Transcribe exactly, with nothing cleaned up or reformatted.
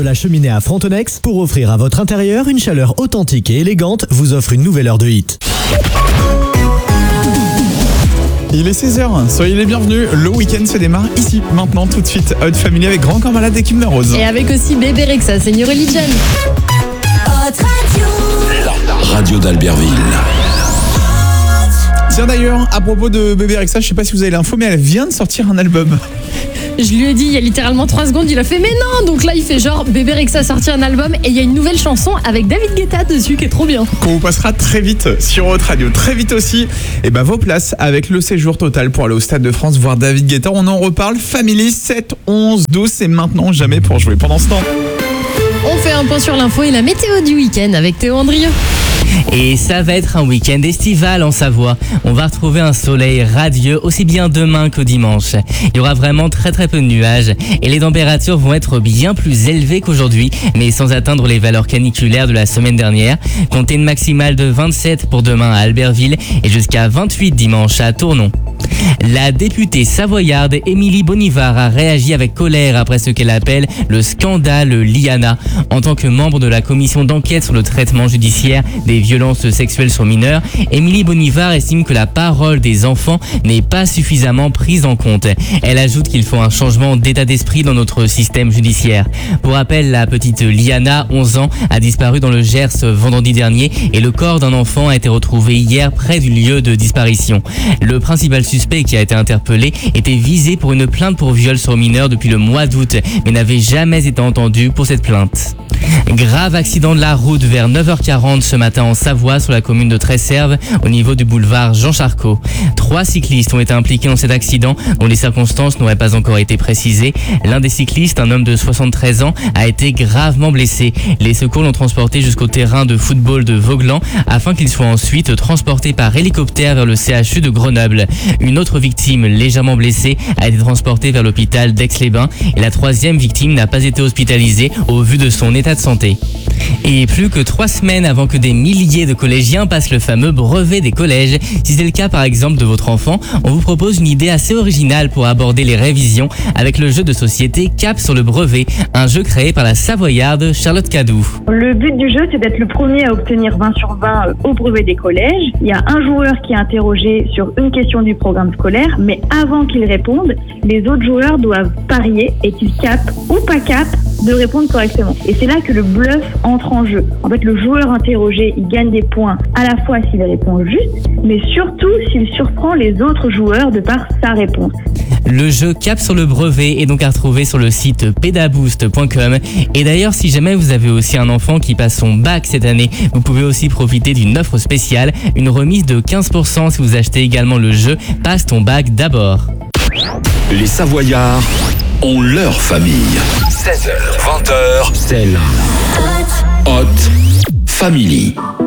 la Cheminée à Frontenex, pour offrir à votre intérieur une chaleur authentique et élégante, vous offre une nouvelle heure de hit. Il est seize heures, soyez les bienvenus, le week-end se démarre ici, maintenant, tout de suite. Hot Family avec Grand Corps Malade et Kim Rose. Et avec aussi Bébé Rexha, c'est New Religion. La radio d'Albertville. Tiens d'ailleurs, à propos de Bébé Rexha, je sais pas si vous avez l'info, mais elle vient de sortir un album. Je lui ai dit il y a littéralement trois secondes, il a fait mais non. Donc là il fait genre Bébé Rexha a sorti un album et il y a une nouvelle chanson avec David Guetta dessus qui est trop bien. Qu'on vous passera très vite sur Hot Radio. Très vite aussi, et ben vos places avec le séjour total pour aller au Stade de France voir David Guetta. On en reparle. Family sept, onze, douze, c'est maintenant jamais pour jouer pendant ce temps. On fait un point sur l'info et la météo du week-end avec Théo Andrieux. Et ça va être un week-end estival en Savoie. On va retrouver un soleil radieux aussi bien demain que dimanche. Il y aura vraiment très très peu de nuages et les températures vont être bien plus élevées qu'aujourd'hui, mais sans atteindre les valeurs caniculaires de la semaine dernière. Comptez une maximale de vingt-sept pour demain à Albertville et jusqu'à vingt-huit dimanche à Tournon. La députée savoyarde Émilie Bonnivard a réagi avec colère après ce qu'elle appelle le scandale Liana. En tant que membre de la commission d'enquête sur le traitement judiciaire des violences sexuelles sur mineurs, Émilie Bonnivard estime que la parole des enfants n'est pas suffisamment prise en compte. Elle ajoute qu'il faut un changement d'état d'esprit dans notre système judiciaire. Pour rappel, la petite Liana, onze ans, a disparu dans le Gers vendredi dernier et le corps d'un enfant a été retrouvé hier près du lieu de disparition. Le principal suspect qui a été interpellé était visé pour une plainte pour viol sur mineur depuis le mois d'août, mais n'avait jamais été entendu pour cette plainte. Grave accident de la route vers neuf heures quarante ce matin en Savoie sur la commune de Tresserve au niveau du boulevard Jean Charcot. Trois cyclistes ont été impliqués dans cet accident dont les circonstances n'auraient pas encore été précisées. L'un des cyclistes, un homme de soixante-treize ans, a été gravement blessé. Les secours l'ont transporté jusqu'au terrain de football de Vaugelan afin qu'il soit ensuite transporté par hélicoptère vers le C H U de Grenoble. Une autre victime légèrement blessée a été transportée vers l'hôpital d'Aix-les-Bains et la troisième victime n'a pas été hospitalisée au vu de son état de santé. Et plus que trois semaines avant que des milliers de collégiens passent le fameux brevet des collèges, si c'est le cas par exemple de votre enfant, on vous propose une idée assez originale pour aborder les révisions avec le jeu de société Cap sur le brevet, un jeu créé par la Savoyarde Charlotte Cadou. Le but du jeu, c'est d'être le premier à obtenir vingt sur vingt au brevet des collèges. Il y a un joueur qui est interrogé sur une question du programme scolaire, mais avant qu'il réponde, les autres joueurs doivent parier est-il cap ou pas cap de répondre correctement. Et c'est là que le bluff entre en jeu. En fait, le joueur interrogé, il gagne des points à la fois s'il répond juste, mais surtout s'il surprend les autres joueurs de par sa réponse. Le jeu Cap sur le brevet est donc à retrouver sur le site pedaboost point com. Et d'ailleurs, si jamais vous avez aussi un enfant qui passe son bac cette année, vous pouvez aussi profiter d'une offre spéciale, une remise de quinze pour cent si vous achetez également le jeu Passe ton bac d'abord. Les Savoyards ont leur famille. seize heures, vingt heures, c'est la Hot Family.